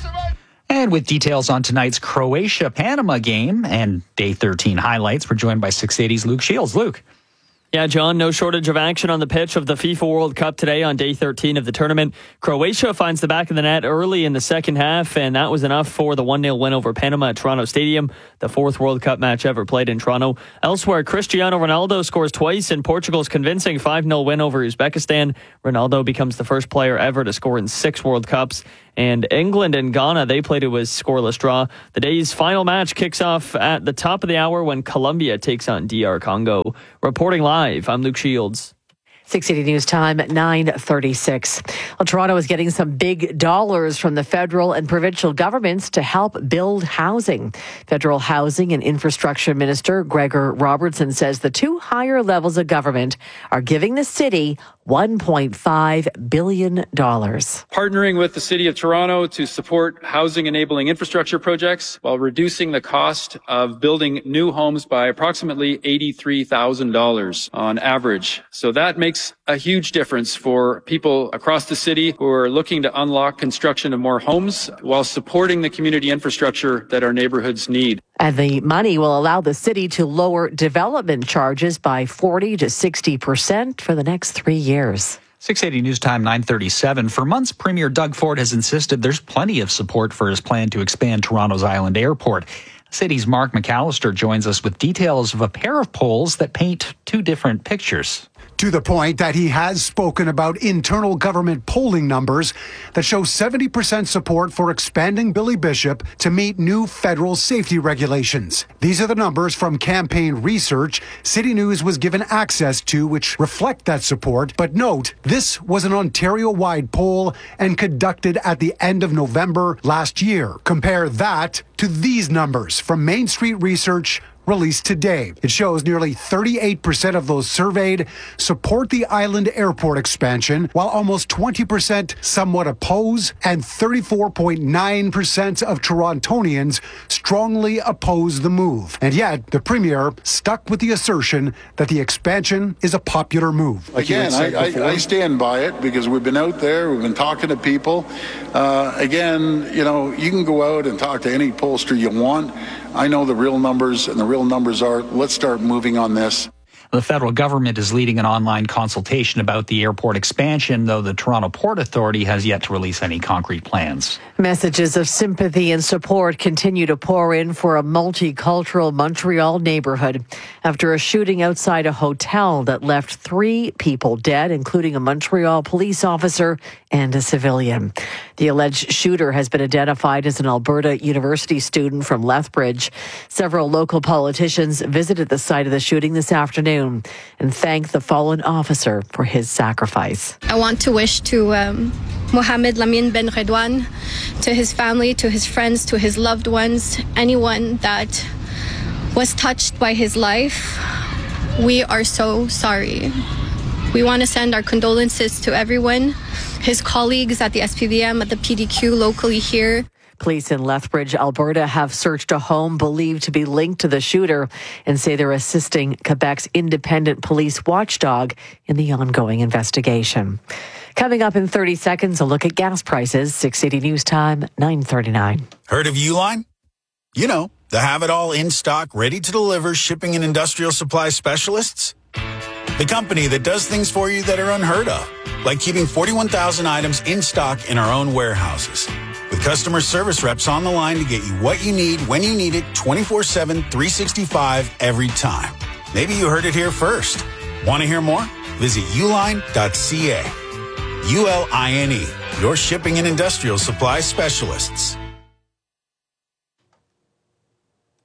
And with details on tonight's Croatia-Panama game and Day thirteen highlights, we're joined by six eighty's Luke Shields. Luke. Yeah, John, no shortage of action on the pitch of the FIFA World Cup today on day thirteen of the tournament. Croatia finds the back of the net early in the second half, and that was enough for the one nil win over Panama at Toronto Stadium, the fourth World Cup match ever played in Toronto. Elsewhere, Cristiano Ronaldo scores twice in Portugal's convincing five nil win over Uzbekistan. Ronaldo becomes the first player ever to score in six World Cups. And England and Ghana, they played it with scoreless draw. The day's final match kicks off at the top of the hour when Colombia takes on D R Congo. Reporting live, I'm Luke Shields. six eighty News Time at nine thirty-six. Well, Toronto is getting some big dollars from the federal and provincial governments to help build housing. Federal Housing and Infrastructure Minister Gregor Robertson says the two higher levels of government are giving the city one point five billion dollars. Partnering with the City of Toronto to support housing-enabling infrastructure projects while reducing the cost of building new homes by approximately eighty-three thousand dollars on average. So that makes a huge difference for people across the city who are looking to unlock construction of more homes while supporting the community infrastructure that our neighborhoods need. And the money will allow the city to lower development charges by forty to sixty percent for the next three years. six eighty News Time, nine thirty-seven. For months, Premier Doug Ford has insisted there's plenty of support for his plan to expand Toronto's Island Airport. The city's Mark McAllister joins us with details of a pair of polls that paint two different pictures. To the point that he has spoken about internal government polling numbers that show seventy percent support for expanding Billy Bishop to meet new federal safety regulations. These are the numbers from campaign research City News was given access to, which reflect that support. But note, this was an Ontario-wide poll and conducted at the end of November last year. Compare that to these numbers from Main Street Research, released today. It shows nearly thirty-eight percent of those surveyed support the island airport expansion, while almost twenty percent somewhat oppose, and thirty-four point nine percent of Torontonians strongly oppose the move. And yet, the Premier stuck with the assertion that the expansion is a popular move. Like Again, I, I, I stand by it because we've been out there, we've been talking to people. Uh, again, you know, you can go out and talk to any pollster you want. I know the real numbers, and the real numbers are, let's start moving on this. The federal government is leading an online consultation about the airport expansion, though the Toronto Port Authority has yet to release any concrete plans. Messages of sympathy and support continue to pour in for a multicultural Montreal neighborhood after a shooting outside a hotel that left three people dead, including a Montreal police officer and a civilian. The alleged shooter has been identified as an Alberta University student from Lethbridge. Several local politicians visited the site of the shooting this afternoon and thanked the fallen officer for his sacrifice. I want to wish to um, Mohamed Lamine Ben Redouane, to his family, to his friends, to his loved ones, anyone that was touched by his life. We are so sorry. We want to send our condolences to everyone, his colleagues at the S P V M, at the P D Q locally here. Police in Lethbridge, Alberta, have searched a home believed to be linked to the shooter and say they're assisting Quebec's independent police watchdog in the ongoing investigation. Coming up in thirty seconds, a look at gas prices. six eighty News Time, nine thirty-nine. Heard of Uline? You know, the have-it-all in stock, ready to deliver shipping and industrial supply specialists. The company that does things for you that are unheard of, like keeping forty-one thousand items in stock in our own warehouses. With customer service reps on the line to get you what you need, when you need it, twenty-four seven, three sixty-five, every time. Maybe you heard it here first. Want to hear more? Visit uline dot c a. U L I N E, your shipping and industrial supply specialists.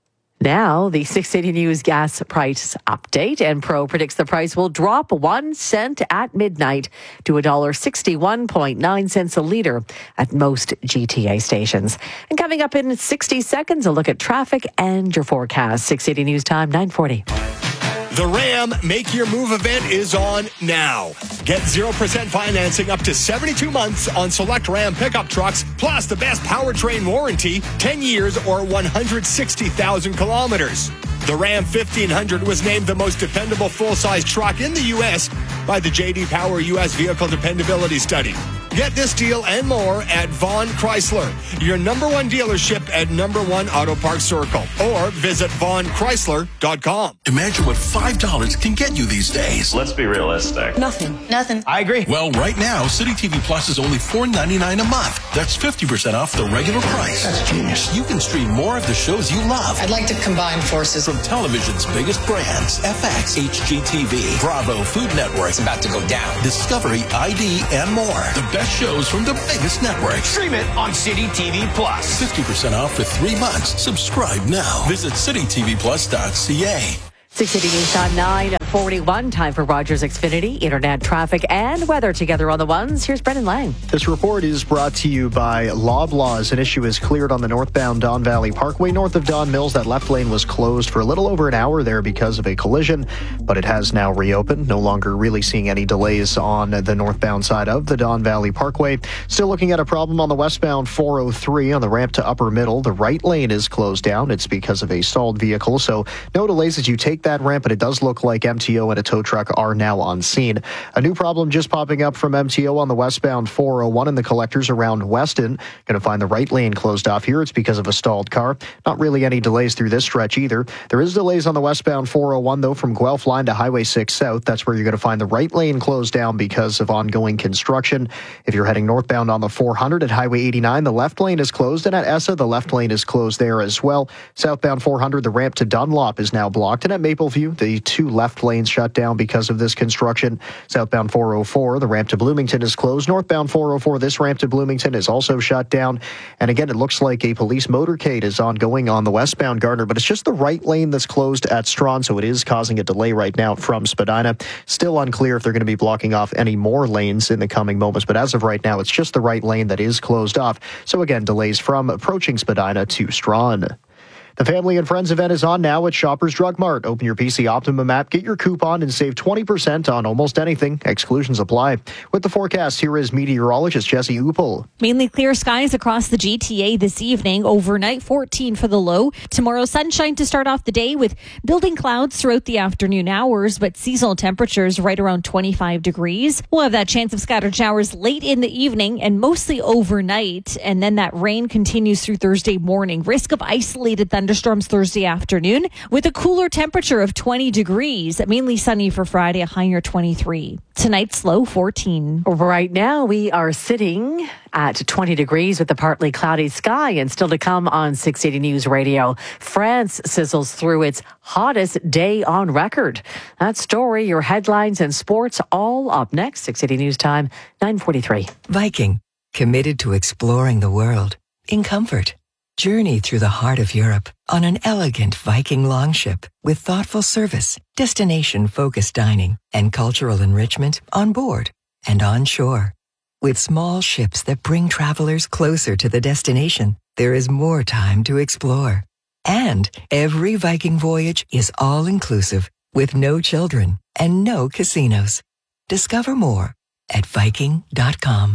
Now, the six eighty News gas price update, and Pro predicts the price will drop one cent at midnight to one dollar sixty-one point nine cents a litre at most G T A stations. And coming up in sixty seconds, a look at traffic and your forecast. six eighty News time, nine forty. The Ram Make Your Move event is on now. Get zero percent financing up to seventy-two months on select Ram pickup trucks, plus the best powertrain warranty, ten years or one hundred sixty thousand kilometers. The Ram fifteen hundred was named the most dependable full-size truck in the U S by the J D Power U S Vehicle Dependability Study. Get this deal and more at Vaughn Chrysler, your number one dealership at number one Auto Parts Circle, or visit vaughn chrysler dot com. Imagine what five dollars can get you these days. Let's be realistic. Nothing. Nothing. I agree. Well, right now, City T V Plus is only four ninety-nine a month. That's fifty percent off the regular price. That's genius. You can stream more of the shows you love. I'd like to combine forces. From television's biggest brands, F X, H G T V, Bravo, Food Network. It's about to go down. Discovery, I D, and more. The best shows from the biggest networks. Stream it on City T V Plus. fifty percent off for three months. Subscribe now. Visit city t v plus dot c a. six eighty News time, nine forty-one. Time for Rogers Xfinity, internet traffic and weather together on the ones. Here's Brendan Lang. This report is brought to you by Loblaws. An issue is cleared on the northbound Don Valley Parkway north of Don Mills. That left lane was closed for a little over an hour there because of a collision, but it has now reopened. No longer really seeing any delays on the northbound side of the Don Valley Parkway. Still looking at a problem on the westbound four oh three on the ramp to Upper Middle. The right lane is closed down. It's because of a stalled vehicle, so no delays as you take that ramp, but it does look like M T O and a tow truck are now on scene. A new problem just popping up from M T O on the westbound four oh one in the collectors around Weston. Going to find the right lane closed off here. It's because of a stalled car. Not really any delays through this stretch either. There is delays on the westbound four oh one, though, from Guelph line to Highway six South. That's where you're going to find the right lane closed down because of ongoing construction. If you're heading northbound on the four hundred at Highway eighty-nine, the left lane is closed, and at Essa, the left lane is closed there as well. Southbound four hundred, the ramp to Dunlop is now blocked, and at Mapleview, the two left lanes shut down because of this construction. Southbound four oh four, the ramp to Bloomington is closed. Northbound four oh four, this ramp to Bloomington is also shut down. And again, it looks like a police motorcade is ongoing on the westbound Gardner, but it's just the right lane that's closed at Strawn, so it is causing a delay right now from Spadina. Still unclear if they're going to be blocking off any more lanes in the coming moments, but as of right now, it's just the right lane that is closed off. So again, delays from approaching Spadina to Strawn. The Family and Friends event is on now at Shoppers Drug Mart. Open your P C Optimum app, get your coupon, and save twenty percent on almost anything. Exclusions apply. With the forecast, here is meteorologist Jesse Upel. Mainly clear skies across the G T A this evening. Overnight, fourteen for the low. Tomorrow, sunshine to start off the day with building clouds throughout the afternoon hours, but seasonal temperatures right around twenty-five degrees. We'll have that chance of scattered showers late in the evening and mostly overnight. And then that rain continues through Thursday morning. Risk of isolated thunderstorms. Thunderstorms Thursday afternoon with a cooler temperature of twenty degrees. Mainly sunny for Friday, a high near twenty-three. Tonight's low fourteen. Right now we are sitting at twenty degrees with a partly cloudy sky, and still to come on six eighty News Radio. France sizzles through its hottest day on record. That story, your headlines and sports all up next. six eighty News time, nine forty-three. Viking, committed to exploring the world in comfort. Journey through the heart of Europe on an elegant Viking longship with thoughtful service, destination-focused dining, and cultural enrichment on board and on shore. With small ships that bring travelers closer to the destination, there is more time to explore. And every Viking voyage is all-inclusive with no children and no casinos. Discover more at viking dot com.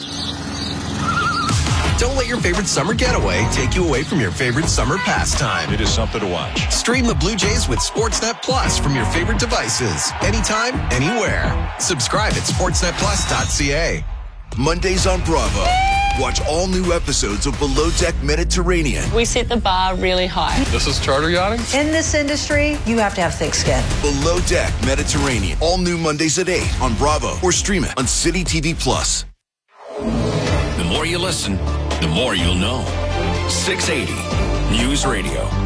Don't let your favorite summer getaway take you away from your favorite summer pastime. It is something to watch. Stream the Blue Jays with Sportsnet Plus from your favorite devices. Anytime, anywhere. Subscribe at sportsnet plus dot c a. Mondays on Bravo. Watch all new episodes of Below Deck Mediterranean. We set the bar really high. This is charter yachting? In this industry, you have to have thick skin. Below Deck Mediterranean. All new Mondays at eight on Bravo or stream it on City T V Plus. The more you listen, the more you'll know. six eighty News Radio.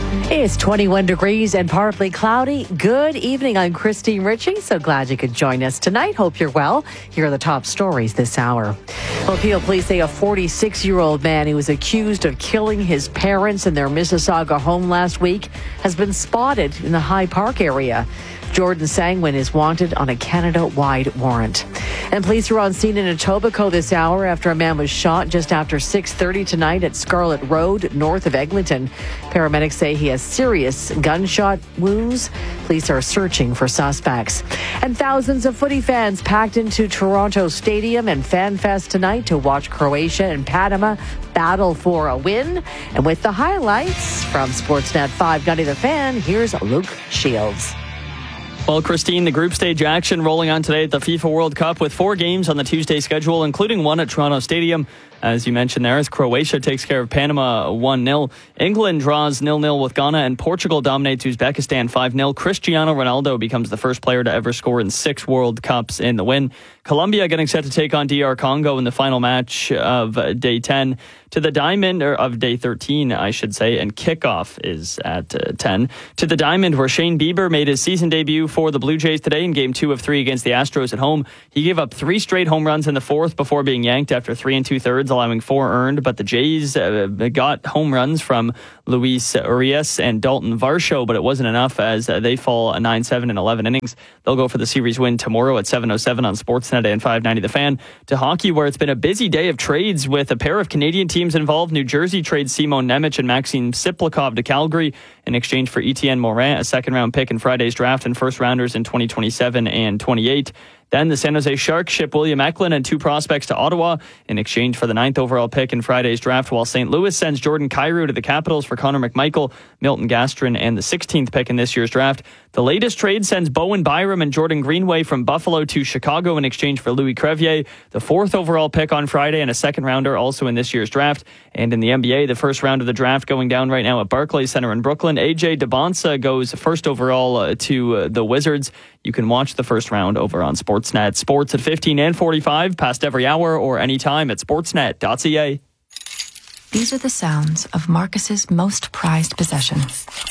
It's twenty-one degrees and partly cloudy. Good evening. I'm Christine Ritchie. So glad you could join us tonight. Hope you're well. Here are the top stories this hour. Well, Peel police say a forty-six-year-old man who was accused of killing his parents in their Mississauga home last week has been spotted in the High Park area. Jordan Sangwin is wanted on a Canada-wide warrant. And police are on scene in Etobicoke this hour after a man was shot just after six thirty tonight at Scarlet Road, north of Eglinton. Paramedics say he has serious gunshot wounds. Police are searching for suspects. And thousands of footy fans packed into Toronto Stadium and FanFest tonight to watch Croatia and Panama battle for a win. And with the highlights from Sportsnet five ninety The Fan, here's Luke Shields. Well, Christine, the group stage action rolling on today at the FIFA World Cup with four games on the Tuesday schedule, including one at Toronto Stadium. As you mentioned there, as Croatia takes care of Panama one nil. England draws nil nil with Ghana, and Portugal dominates Uzbekistan five nil. Cristiano Ronaldo becomes the first player to ever score in six World Cups in the win. Colombia getting set to take on D R Congo in the final match of day ten. To the Diamond, or of day thirteen, I should say, and kickoff is at uh, ten. To the Diamond, where Shane Bieber made his season debut for the Blue Jays today in game two of three against the Astros at home. He gave up three straight home runs in the fourth before being yanked after three and two thirds, allowing four earned. But the Jays uh, got home runs from Luis Urias and Dalton Varsho, but it wasn't enough as uh, they fall a nine seven in eleven innings. They'll go for the series win tomorrow at seven oh seven on Sportsnet and five ninety The Fan. To hockey, where it's been a busy day of trades with a pair of Canadian teams involved. New Jersey trades Simon Nemec and Maxim Siplikov to Calgary in exchange for Etienne Morin, a second-round pick in Friday's draft, and first-rounders in twenty twenty-seven and twenty-eight. Then the San Jose Sharks ship William Eklund and two prospects to Ottawa in exchange for the ninth overall pick in Friday's draft, while Saint Louis sends Jordan Kyrou to the Capitals for Connor McMichael, Milton Gastrin, and the sixteenth pick in this year's draft. The latest trade sends Bowen Byram and Jordan Greenway from Buffalo to Chicago in exchange for Louis Crevier, the fourth overall pick on Friday, and a second rounder also in this year's draft. And in the N B A, the first round of the draft going down right now at Barclays Center in Brooklyn. A J DeBonsa goes first overall uh, to uh, the Wizards. You can watch the first round over on Sportsnet. Sports at fifteen and forty-five, past every hour or anytime at sportsnet dot c a. These are the sounds of Marcus's most prized possession.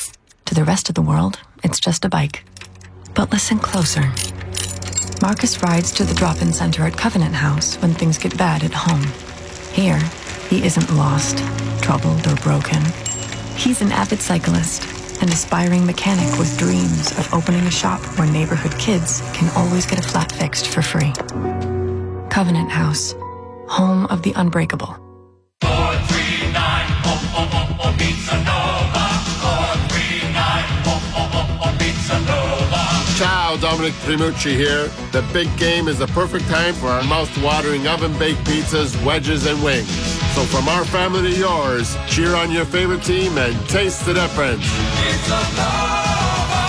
To the rest of the world, it's just a bike. But listen closer. Marcus rides to the drop-in center at Covenant House when things get bad at home. Here, he isn't lost, troubled, or broken. He's an avid cyclist, an aspiring mechanic with dreams of opening a shop where neighborhood kids can always get a flat fixed for free. Covenant House, home of the unbreakable. four three nine, oh, oh, oh, oh, Pizza Nova. four three nine, oh, oh, oh, oh, Pizza Nova. Ciao, Dominic Primucci here. The big game is the perfect time for our mouth-watering oven-baked pizzas, wedges, and wings. So from our family to yours, cheer on your favorite team and taste the difference. Pizza Nova.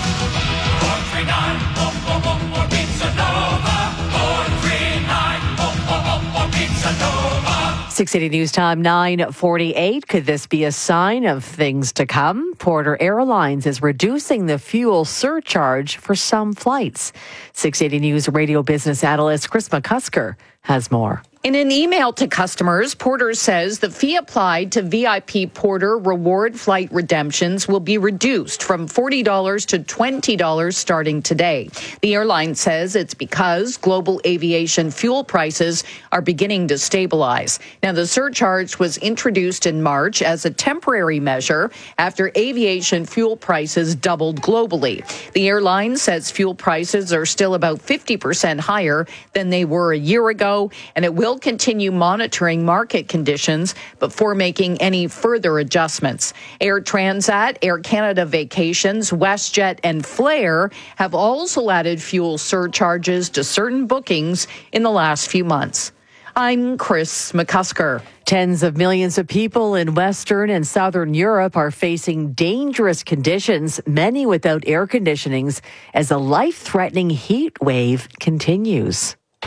four three nine, oh, oh, oh, oh, Pizza Nova. four three nine, oh, oh, oh, oh, Pizza Nova. six eighty News Time, nine forty-eight. Could this be a sign of things to come? Porter Airlines is reducing the fuel surcharge for some flights. six eighty News radio business analyst Chris McCusker has more. In an email to customers, Porter says the fee applied to V I P Porter reward flight redemptions will be reduced from forty dollars to twenty dollars starting today. The airline says it's because global aviation fuel prices are beginning to stabilize. Now, the surcharge was introduced in March as a temporary measure after aviation fuel prices doubled globally. The airline says fuel prices are still about fifty percent higher than they were a year ago, and it will continue monitoring market conditions before making any further adjustments. Air Transat, Air Canada Vacations, WestJet, and Flair have also added fuel surcharges to certain bookings in the last few months. I'm Chris McCusker. Tens of millions of people in Western and Southern Europe are facing dangerous conditions, many without air conditionings, as a life-threatening heat wave continues.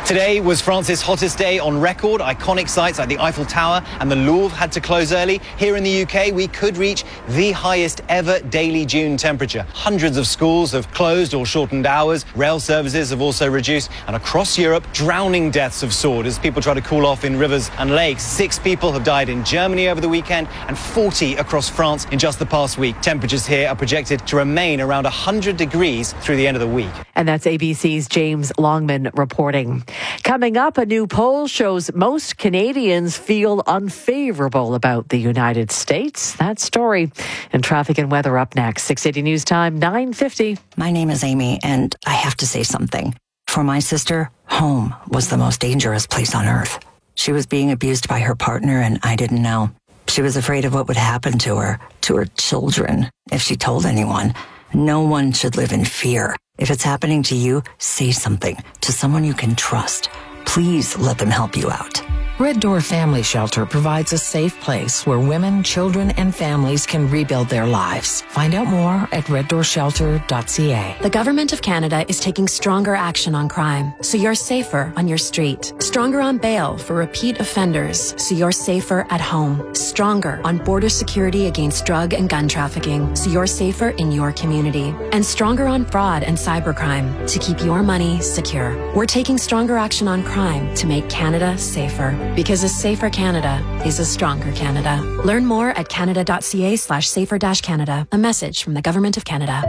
Today was France's hottest day on record. Iconic sites like the Eiffel Tower and the Louvre had to close early. Here in the U K, we could reach the highest ever daily June temperature. Hundreds of schools have closed or shortened hours. Rail services have also reduced. And across Europe, drowning deaths have soared as people try to cool off in rivers and lakes. Six people have died in Germany over the weekend and forty across France in just the past week. Temperatures here are projected to remain around one hundred degrees through the end of the week. And that's A B C's James Longman reporting. Coming up, a new poll shows most Canadians feel unfavorable about the United States. That story and traffic and weather up next. six eighty News Time, nine fifty. My name is Amy, and I have to say something. For my sister, home was the most dangerous place on earth. She was being abused by her partner, and I didn't know. She was afraid of what would happen to her, to her children, if she told anyone. No one should live in fear. If it's happening to you, say something to someone you can trust. Please let them help you out. Red Door Family Shelter provides a safe place where women, children, and families can rebuild their lives. Find out more at red door shelter dot c a. The Government of Canada is taking stronger action on crime, so you're safer on your street. Stronger on bail for repeat offenders, so you're safer at home. Stronger on border security against drug and gun trafficking, so you're safer in your community. And stronger on fraud and cybercrime to keep your money secure. We're taking stronger action on crime to make Canada safer. Because a safer Canada is a stronger Canada. Learn more at canada dot c a slash safer dash Canada. A message from the Government of Canada.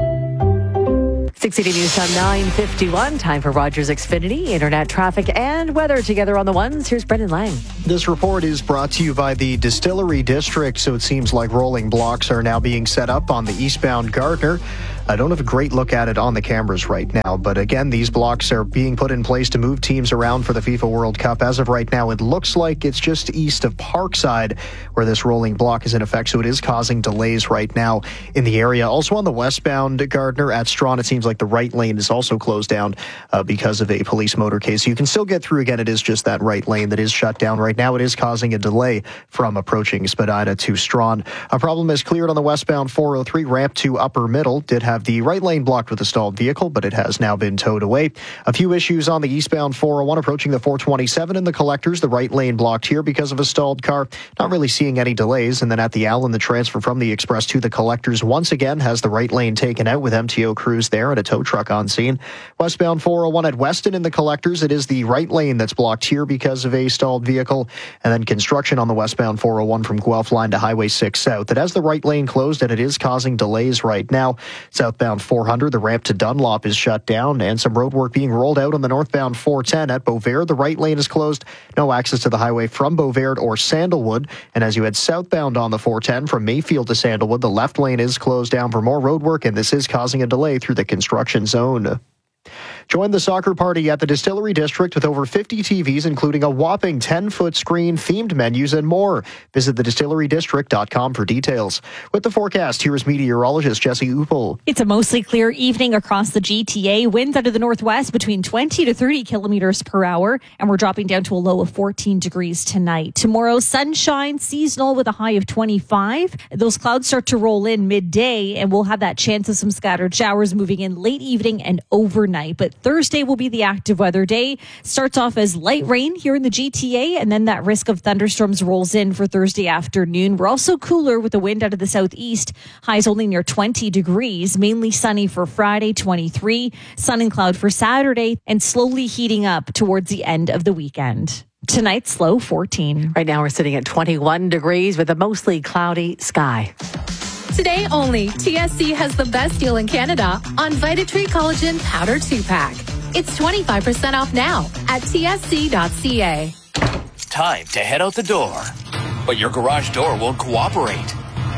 six eighty News Time, nine fifty-one. Time for Rogers Xfinity, internet traffic and weather together on the ones. Here's Brendan Lang. This report is brought to you by the Distillery District, so it seems like rolling blocks are now being set up on the eastbound Gardner. I don't have a great look at it on the cameras right now, but again, these blocks are being put in place to move teams around for the FIFA World Cup. As of right now, it looks like it's just east of Parkside where this rolling block is in effect, so it is causing delays right now in the area. Also on the westbound Gardner at Strawn, it seems like the right lane is also closed down uh, because of a police motorcade. So you can still get through. Again, it is just that right lane that is shut down right now. It is causing a delay from approaching Spadina to Strawn. A problem is cleared on the westbound four oh three ramp to Upper Middle. Did have the right lane blocked with a stalled vehicle, but it has now been towed away. A few issues on the eastbound four oh one approaching the four twenty-seven in the collectors. The right lane blocked here because of a stalled car. Not really seeing any delays. And then at the Allen, the transfer from the express to the collectors once again has the right lane taken out with M T O crews there and a tow truck on scene. Westbound four oh one at Weston in the collectors. It is the right lane that's blocked here because of a stalled vehicle. And then construction on the westbound four oh one from Guelph line to Highway six South. It has the right lane closed and it is causing delays right now. Southbound four hundred, the ramp to Dunlop is shut down and some road work being rolled out on the northbound four ten at Beauvert. The right lane is closed. No access to the highway from Beauvert or Sandalwood. And as you head southbound on the four ten from Mayfield to Sandalwood, the left lane is closed down for more road work, and this is causing a delay through the construction zone. Join the soccer party at the Distillery District with over fifty T Vs, including a whopping ten-foot screen, themed menus, and more. Visit the distillery district dot com for details. With the forecast, here is meteorologist Jesse Uppel. It's a mostly clear evening across the G T A. Winds out of the northwest between twenty to thirty kilometers per hour, and we're dropping down to a low of fourteen degrees tonight. Tomorrow, sunshine, seasonal with a high of twenty-five. Those clouds start to roll in midday, and we'll have that chance of some scattered showers moving in late evening and overnight. But Thursday will be the active weather day. Starts off as light rain here in the G T A, and then that risk of thunderstorms rolls in for Thursday afternoon. We're also cooler with the wind out of the southeast. Highs only near twenty degrees. Mainly sunny for Friday, twenty-three. Sun and cloud for Saturday, and slowly heating up towards the end of the weekend. Tonight's low fourteen. Right now we're sitting at twenty-one degrees with a mostly cloudy sky. Today only, T S C has the best deal in Canada on VitaTree Collagen Powder two pack. It's twenty-five percent off now at T S C dot C A. Time to head out the door, but your garage door won't cooperate.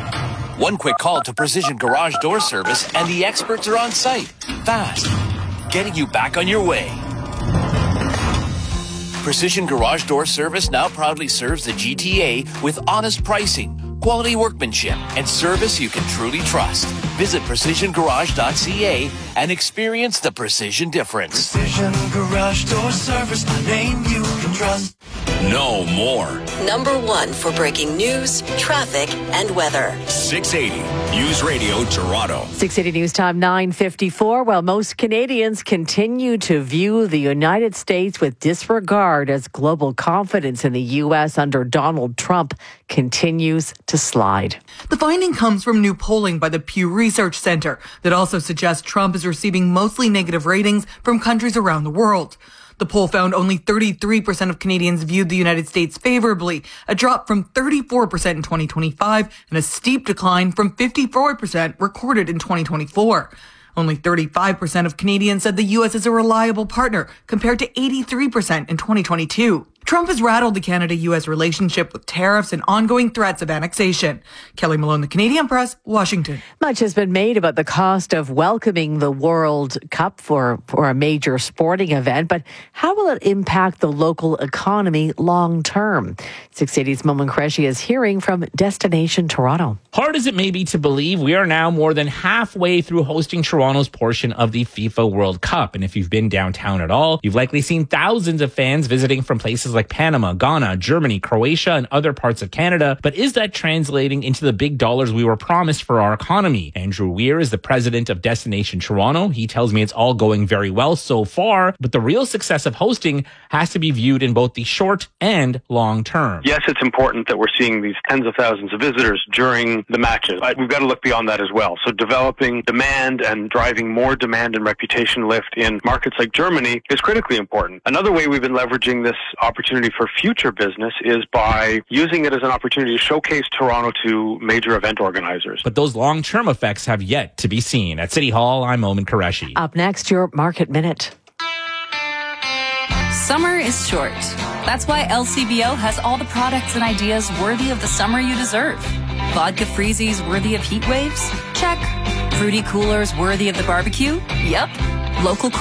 One quick call to Precision Garage Door Service and the experts are on site, fast, getting you back on your way. Precision Garage Door Service now proudly serves the G T A with honest pricing, quality workmanship, and service you can truly trust. Visit precision garage dot c a and experience the precision difference. Precision Garage Door Service, a name you can trust. know more. Number one for breaking news, traffic, and weather. six eighty News Radio Toronto. six eighty News Time, nine fifty-four. Well, most Canadians continue to view the United States with disregard as global confidence in the U S under Donald Trump continues to slide. The finding comes from new polling by the Pew Research Center that also suggests Trump is receiving mostly negative ratings from countries around the world. The poll found only thirty-three percent of Canadians viewed the United States favorably, a drop from thirty-four percent in twenty twenty-five and a steep decline from fifty-four percent recorded in twenty twenty-four. Only thirty-five percent of Canadians said the U S is a reliable partner, compared to eighty-three percent in twenty twenty-two. Trump has rattled the Canada-U S relationship with tariffs and ongoing threats of annexation. Kelly Malone, The Canadian Press, Washington. Much has been made about the cost of welcoming the World Cup for, for a major sporting event, but how will it impact the local economy long term? six eighty's Momin Qureshi is hearing from Destination Toronto. Hard as it may be to believe, we are now more than halfway through hosting Toronto's portion of the FIFA World Cup. And if you've been downtown at all, you've likely seen thousands of fans visiting from places like Panama, Ghana, Germany, Croatia, and other parts of Canada. But is that translating into the big dollars we were promised for our economy? Andrew Weir is the president of Destination Toronto. He tells me it's all going very well so far, but the real success of hosting has to be viewed in both the short and long term. Yes, it's important that we're seeing these tens of thousands of visitors during the matches. We've got to look beyond that as well. So developing demand and driving more demand and reputation lift in markets like Germany is critically important. Another way we've been leveraging this opportunity for future business is by using it as an opportunity to showcase Toronto to major event organizers. But those long-term effects have yet to be seen. At City Hall, I'm Momin Qureshi. Up next, your Market Minute. Summer is short. That's why L C B O has all the products and ideas worthy of the summer you deserve. Vodka freezies worthy of heat waves? Check. Fruity coolers worthy of the barbecue? Yep. Local